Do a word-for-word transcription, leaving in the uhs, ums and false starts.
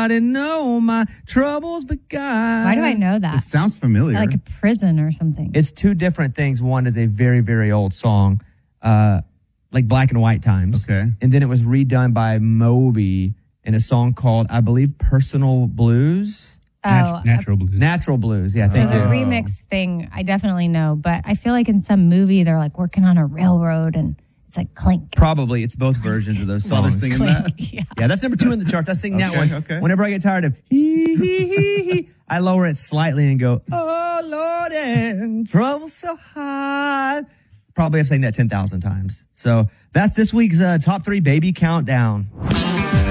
Nobody know my troubles but God. Why do I know that? It sounds familiar. Like a prison or something. It's two different things. One is a very, very old song, uh, like Black and White Times. Okay. And then it was redone by Moby in a song called, I believe, Personal Blues. Oh, Nat- natural blues. Natural Blues. Yeah, so thank the you. remix thing, I definitely know. But I feel like in some movie, they're like working on a railroad and it's like clink. Probably. It's both versions of those While they're songs. singing clink. that. Yeah. Yeah, that's number two in the charts. I sing that Okay, one. okay. Whenever I get tired of hee, hee, hee, hee, I lower it slightly and go, oh, Lord, and trouble so high. Probably have sang that ten thousand times. So that's this week's uh, top three baby countdown.